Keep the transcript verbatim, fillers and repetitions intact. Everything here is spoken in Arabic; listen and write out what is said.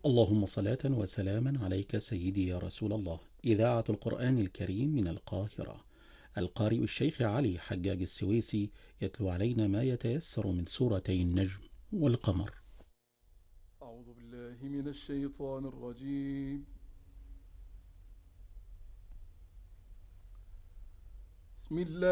اللهم صلاة وسلاما عليك سيدي يا رسول الله. إذاعة القرآن الكريم من القاهرة. القارئ الشيخ علي حجاج السويسي يتلو علينا ما يتيسر من سورتي النجم والقمر. أعوذ بالله من الشيطان الرجيم. بسم الله